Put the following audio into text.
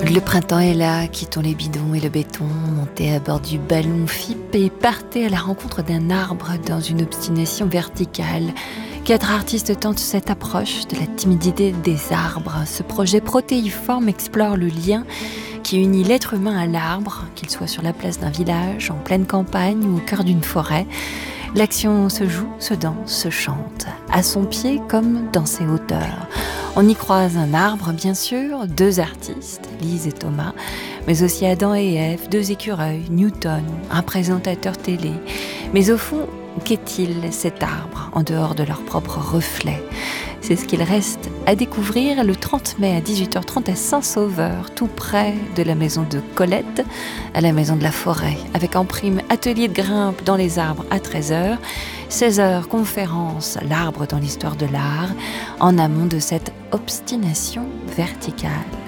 Le printemps est là, quittons les bidons et le béton, montez à bord du ballon FIP et partez à la rencontre d'un arbre dans une obstination verticale. 4 artistes tentent cette approche de la timidité des arbres. Ce projet protéiforme explore le lien qui unit l'être humain à l'arbre, qu'il soit sur la place d'un village, en pleine campagne ou au cœur d'une forêt. L'action se joue, se danse, se chante, à son pied comme dans ses hauteurs. On y croise un arbre, bien sûr, 2 artistes, Lise et Thomas, mais aussi Adam et Ève, 2 écureuils, Newton, un présentateur télé. Mais au fond, qu'est-il cet arbre, en dehors de leur propre reflet ? C'est ce qu'il reste à découvrir le 30 mai à 18h30 à Saint-Sauveur, tout près de la maison de Colette, à la maison de la forêt, avec en prime atelier de grimpe dans les arbres à 13h, 16h conférence L'arbre dans l'histoire de l'art, en amont de cette obstination verticale.